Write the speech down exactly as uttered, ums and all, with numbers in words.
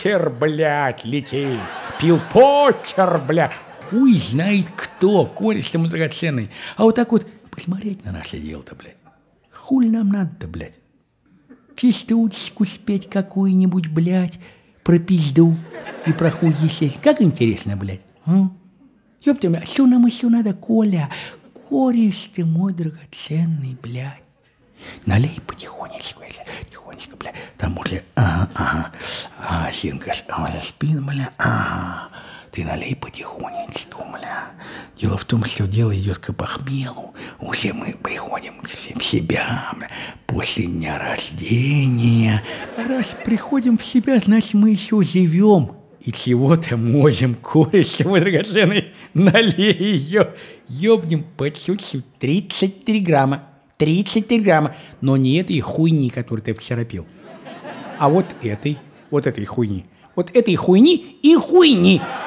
Питер, блядь, летит. Пил покер, блядь. Хуй знает кто, кореш ты мой драгоценный. А вот так вот посмотреть на наше дело-то, блядь. Хуль нам надо-то, блядь. Частушечку спеть какую-нибудь, блядь, про пизду и про хуй естественно. Как интересно, блядь. М? Ёпта, а что нам еще надо, Коля? Кореш ты мой драгоценный, блядь. Налей потихонечку, если тихонечко, блядь. Там уже, ага, ага. А, Синка, а, спин, бля, ага. Ты налей потихонечку, бля. Дело в том, что дело идет к похмелу. Уже мы приходим в себя, бля, после дня рождения. А раз приходим в себя, значит, мы еще живем. И чего-то можем, кореш, мой драгоценный, налей ее. Ёбнем по чуть-чуть. тридцать три грамма. тридцать три грамма. Но не этой хуйни, которую ты вчера пил. А вот этой, вот этой хуйни. Вот этой хуйни и хуйни.